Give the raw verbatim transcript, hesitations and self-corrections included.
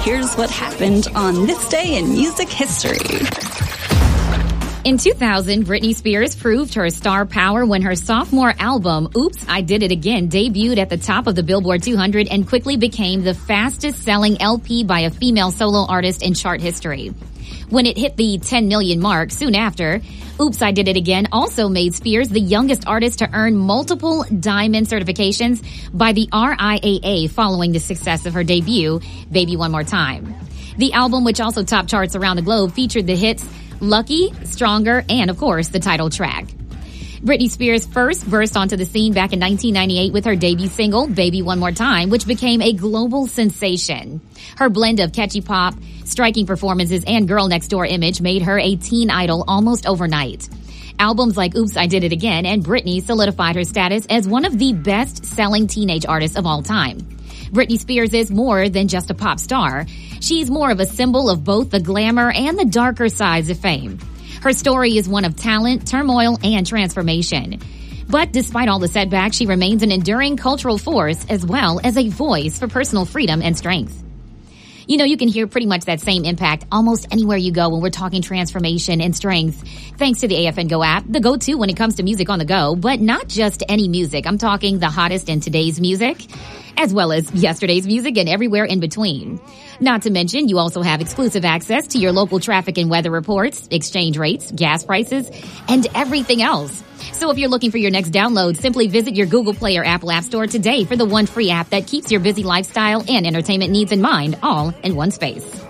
Here's what happened on this day in music history. In two thousand, Britney Spears proved her star power when her sophomore album, Oops, I Did It Again, debuted at the top of the Billboard two hundred and quickly became the fastest-selling L P by a female solo artist in chart history. When it hit the ten million mark soon after, Oops, I Did It Again also made Spears the youngest artist to earn multiple diamond certifications by the R I A A following the success of her debut, Baby One More Time. The album, which also topped charts around the globe, featured the hits Lucky, Stronger, and of course, the title track. Britney Spears first burst onto the scene back in nineteen ninety-eight with her debut single, Baby One More Time, which became a global sensation. Her blend of catchy pop, striking performances, and girl next door image made her a teen idol almost overnight. Albums like Oops, I Did It Again and Britney solidified her status as one of the best-selling teenage artists of all time. Britney Spears is more than just a pop star. She's more of a symbol of both the glamour and the darker sides of fame. Her story is one of talent, turmoil, and transformation. But despite all the setbacks, she remains an enduring cultural force as well as a voice for personal freedom and strength. You know, you can hear pretty much that same impact almost anywhere you go when we're talking transformation and strength, thanks to the A F N Go app, the go-to when it comes to music on the go, but not just any music. I'm talking the hottest in today's music, as well as yesterday's music and everywhere in between. Not to mention, you also have exclusive access to your local traffic and weather reports, exchange rates, gas prices, and everything else. So if you're looking for your next download, simply visit your Google Play or Apple App Store today for the one free app that keeps your busy lifestyle and entertainment needs in mind, all in one space.